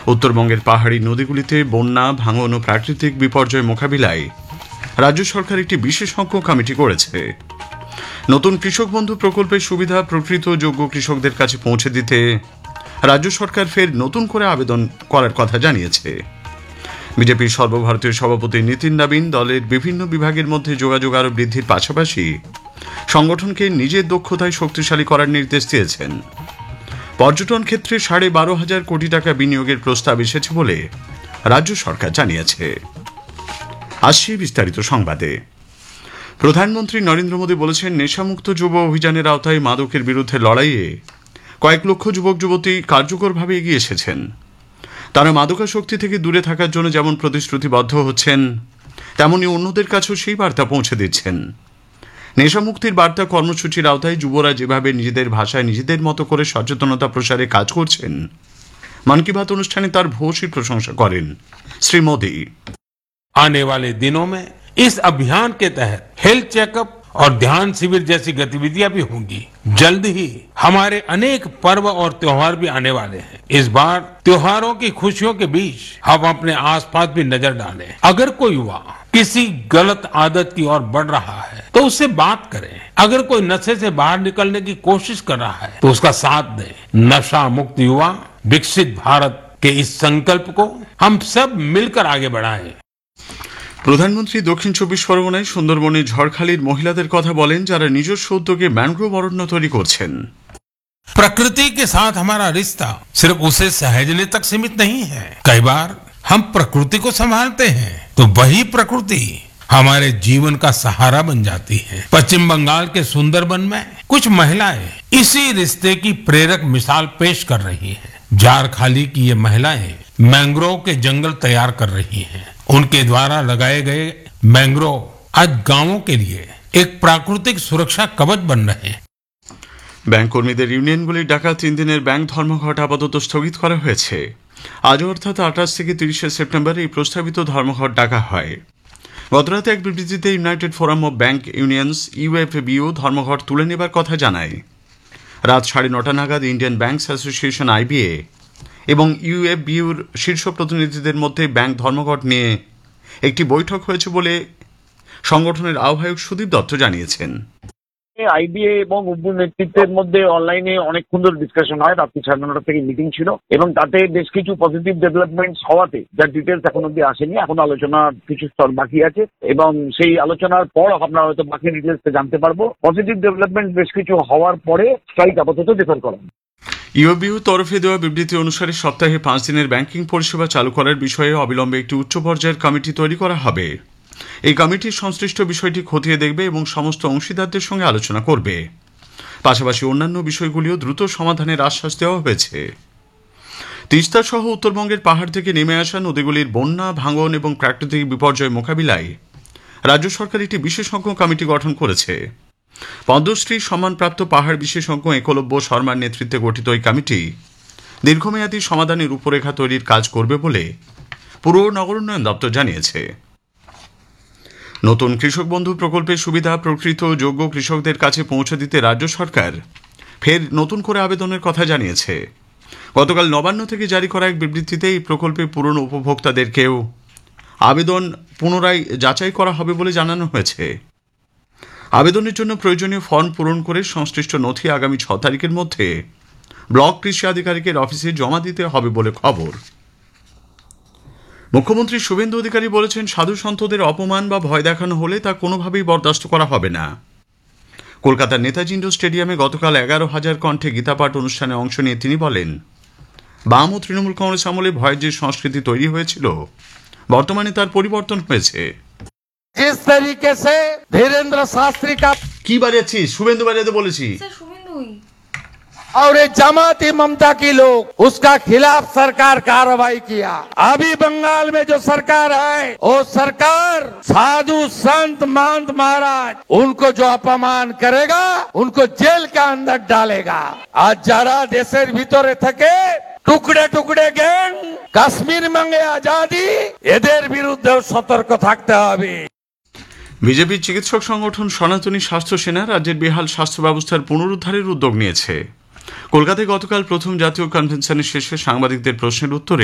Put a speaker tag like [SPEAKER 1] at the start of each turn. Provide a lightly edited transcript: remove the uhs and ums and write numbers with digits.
[SPEAKER 1] উত্তরবঙ্গের পাহাড়ি নদীগুলিতে বন্যা, ভাঙন ও প্রাকৃতিক বিপর্যয় মোকাবিলায় রাজ্য সরকার একটি বিশেষজ্ঞ কমিটি করেছে। নতুন কৃষক বন্ধু প্রকল্পের সুবিধা প্রকৃত যোগ্য কৃষকদের কাছে পৌঁছে দিতে রাজ্য সরকার ফের নতুন করে আবেদন করার কথা জানিয়েছে। বিজেপির সর্বভারতীয় সভাপতি নীতিন নবীন দলের বিভিন্ন বিভাগের মধ্যে যোগাযোগ আরও বৃদ্ধির পাশাপাশি সংগঠনকে নিজের দক্ষতায় শক্তিশালী করার নির্দেশ দিয়েছেন। পর্যটন ক্ষেত্রে 12,500 কোটি টাকা বিনিয়োগের প্রস্তাব এসেছে বলে রাজ্য সরকার জানিয়েছে। আসছি বিস্তারিত সংবাদে। প্রধানমন্ত্রী নরেন্দ্র মোদী বলেছেন, নেশামুক্ত যুব অভিযানের আওতায় মাদকের বিরুদ্ধে লড়াইয়ে কয়েক লক্ষ যুবক যুবতী কার্যকরভাবে এগিয়ে এসেছেন। তারা মাদকাসক্তি থেকে দূরে থাকার জন্য যেমন প্রতিশ্রুতিবদ্ধ হচ্ছেন, তেমনি অন্যদের কাছেও সেই বার্তা পৌঁছে দিচ্ছেন। নেশামুক্তির বার্তা কর্মসূচির আওতায় যুবরা যেভাবে নিজেদের ভাষায় নিজেদের মতো করে সচেতনতা প্রসারে কাজ করছেন, মন কি বাত অনুষ্ঠানে তার ভূয়সী প্রশংসা করেন শ্রী মোদী।
[SPEAKER 2] आने वाले दिनों में इस अभियान के तहत हेल्थ चेकअप और ध्यान शिविर जैसी गतिविधियां भी होंगी। जल्द ही हमारे अनेक पर्व और त्योहार भी आने वाले हैं। इस बार त्योहारों की खुशियों के बीच हम अपने आसपास भी नजर डालें। अगर कोई युवा किसी गलत आदत की ओर बढ़ रहा है तो उससे बात करें। अगर कोई नशे से बाहर निकलने की कोशिश कर रहा है तो उसका साथ दें। नशा मुक्त युवा विकसित भारत के इस संकल्प को हम सब मिलकर आगे बढ़ाएं।
[SPEAKER 1] প্রধানমন্ত্রী দক্ষিণ 24 পরগনায় সুন্দরবনে ঝড়খালির মহিলাদের কথা বলেন, যারা নিজস্ব উদ্যোগে ম্যানগ্রোভ অরণ্য তৈরি করছেন।
[SPEAKER 2] प्रकृति के साथ हमारा रिश्ता सिर्फ उसे सहेजने तक सीमित नहीं है। कई बार हम प्रकृति को संभालते हैं तो वही प्रकृति हमारे जीवन का सहारा बन जाती है। पश्चिम बंगाल के सुंदरबन में कुछ महिलाएं इसी रिश्ते की प्रेरक मिसाल पेश कर रही हैं। झारखाली की ये महिलाएं मैंग्रोव के जंगल तैयार कर रही हैं। उनके द्वारा लगाए गए मैंग्रोव आज गांवों के लिए एक प्राकृतिक सुरक्षा कवच बन रहे हैं।
[SPEAKER 1] ব্যাংক কর্মীদের ইউনিয়নগুলির ডাকা 3 দিনের ব্যাংক ধর্মঘট আপাতত স্থগিত করা হয়েছে। আজ অর্থাৎ 28 থেকে 30 সেপ্টেম্বর এই প্রস্তাবিত ধর্মঘট ডাকা হয়। গতরাতে এক বিবৃতিতে United forum of bank unions ইউএফবিইউ ধর্মঘট তুলে নেবার কথা জানায়। রাত 9:30 নাগাদ ইন্ডিয়ান ব্যাংকস অ্যাসোসিয়েশন আইবিএ এবং ইউএফবিইউর শীর্ষ প্রতিনিধিদের মধ্যে ব্যাংক ধর্মঘট নিয়ে একটি বৈঠক হয়েছে বলে সংগঠনের আহ্বায়ক সুদীপ দত্ত জানিয়েছেন।
[SPEAKER 3] আইবিএ এবং উব্বুর নেতৃত্বের মধ্যে অনলাইনে অনেকক্ষণ ধরে ডিসকাশন হয়। রাত্রি 9:30 থেকে মিটিং ছিল এবং তাতে বেশ কিছু পজিটিভ ডেভেলপমেন্টস হওয়াতে, যার ডিটেলস এখন অব্দি আসেনি, এখন আলোচনার কিছু স্তর বাকি আছে এবং সেই আলোচনার পর আপনারা হয়তো বাকি ডিটেলস জানতে পারবো। পজিটিভ ডেভেলপমেন্ট বেশ কিছু হওয়ার পরে স্ট্রাইক আপাতত ডিফার করা।
[SPEAKER 1] ইউএফবিইউ তরফে দেওয়া বিবৃতি অনুসারে সপ্তাহে 5 দিনের ব্যাংকিং পরিষেবা চালু করার বিষয়ে অবিলম্বে একটি উচ্চ পর্যায়ের কমিটি তৈরি করা হবে। এই কমিটি সংশ্লিষ্ট বিষয়টি খতিয়ে দেখবে এবং সমস্ত অংশীদারদের সঙ্গে আলোচনা করবে। পাশাপাশি অন্যান্য বিষয়গুলিও দ্রুত সমাধানের আশ্বাস দেওয়া হয়েছে। তিস্তা সহ উত্তরবঙ্গের পাহাড় থেকে নেমে আসা নদীগুলির বন্যা, ভাঙন এবং প্রাকৃতিক বিপর্যয় মোকাবিলায় রাজ্য সরকার একটি বিশেষজ্ঞ কমিটি গঠন করেছে। পদ্মশ্রী সম্মানপ্রাপ্ত পাহাড় বিশেষজ্ঞ একলব্য শর্মার নেতৃত্বে গঠিত এই কমিটি দীর্ঘমেয়াদী সমাধানের রূপরেখা তৈরির কাজ করবে বলে পুর নগর উন্নয়ন দপ্তর জানিয়েছে। নতুন কৃষক বন্ধু প্রকল্পের সুবিধা প্রকৃত যোগ্য কৃষকদের কাছে পৌঁছে দিতে রাজ্য সরকার ফের নতুন করে আবেদনের কথা জানিয়েছে। গতকাল নবান্ন থেকে জারি করা এক বিবৃতিতে এই প্রকল্পে পুরনো উপভোক্তাদেরকেও আবেদন পুনরায় যাচাই করা হবে বলে জানানো হয়েছে। আবেদনের জন্য প্রয়োজনীয় ফর্ম পূরণ করে সংশ্লিষ্ট নথি আগামী 6 তারিখের মধ্যে ব্লক কৃষি আধিকারিকের অফিসে জমা দিতে হবে বলে খবর। মুখ্যমন্ত্রী শুভেন্দু অধিকারী বলেছেন, সাধু সন্তদের অপমান বা ভয় দেখানো হলে তা কোনোভাবেই বরদাস্ত করা হবে না। কলকাতার নেতাজি ইন্ডোর স্টেডিয়ামে গতকাল 11,000 কণ্ঠে গীতাপাঠ অনুষ্ঠানে অংশ নিয়ে তিনি বলেন, বাম ও তৃণমূল কংগ্রেস আমলে ভয়ের যে সংস্কৃতি তৈরি হয়েছিল, বর্তমানে তার পরিবর্তন হয়েছে।
[SPEAKER 4] जिस तरीके से धीरेन्द्र शास्त्री का
[SPEAKER 1] কি বাজাচ্ছিস? শুভেন্দু বাজাতে বলেছি।
[SPEAKER 4] और ये जमाती ममता की लोग उसका खिलाफ सरकार कार्रवाई किया। अभी बंगाल में जो सरकार है वो सरकार साधु संत महंत महाराज उनको जो अपमान करेगा उनको जेल के अंदर डालेगा। आज जरा देशेर भीतरे थके টুকরে টুকরে গ্যাং কাশ্মীর মাঙ্গে আজাদি, এদের বিরুদ্ধে সতর্ক থাকতে হবে।
[SPEAKER 1] বিজেপির চিকিৎসক সংগঠন সনাতনী স্বাস্থ্য সেনা রাজ্যের বেহাল স্বাস্থ্য ব্যবস্থার পুনরুদ্ধারের উদ্যোগ নিয়েছে। কলকাতায় গতকাল প্রথম জাতীয় কনভেনশনের শেষে সাংবাদিকদের প্রশ্নের উত্তরে